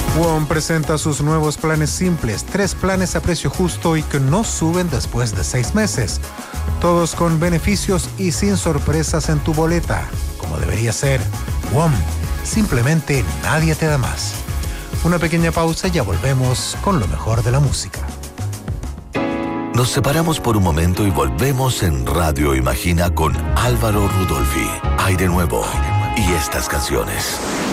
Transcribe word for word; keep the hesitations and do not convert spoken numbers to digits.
WOM presenta sus nuevos planes simples, tres planes a precio justo y que no suben después de seis meses. Todos con beneficios y sin sorpresas en tu boleta, como debería ser. WOM, simplemente nadie te da más. Una pequeña pausa y ya volvemos con lo mejor de la música. Nos separamos por un momento y volvemos en Radio Imagina con Álvaro Rudolphy. Aire nuevo y estas canciones.